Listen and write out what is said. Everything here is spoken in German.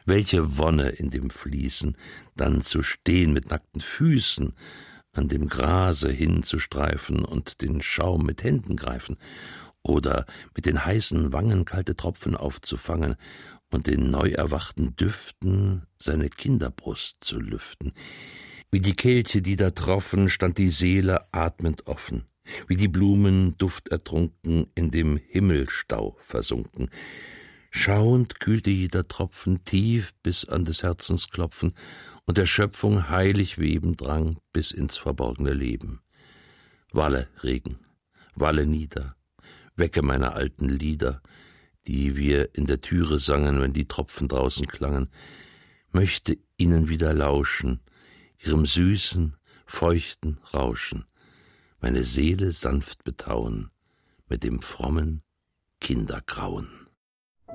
Welche Wonne in dem Fließen, dann zu stehen mit nackten Füßen, an dem Grase hinzustreifen und den Schaum mit Händen greifen, oder mit den heißen Wangen kalte Tropfen aufzufangen und den neu erwachten Düften seine Kinderbrust zu lüften. Wie die Kelche, die da troffen, stand die Seele atmend offen, wie die Blumen duftertrunken, in dem Himmelstau versunken. Schauend kühlte jeder Tropfen tief bis an des Herzens Klopfen, und der Schöpfung heilig Weben drang bis ins verborgene Leben. Walle, Regen, walle nieder, wecke meine alten Lieder, die wir in der Türe sangen, wenn die Tropfen draußen klangen, möchte ihnen wieder lauschen, ihrem süßen, feuchten Rauschen, meine Seele sanft betauen mit dem frommen Kindergrauen.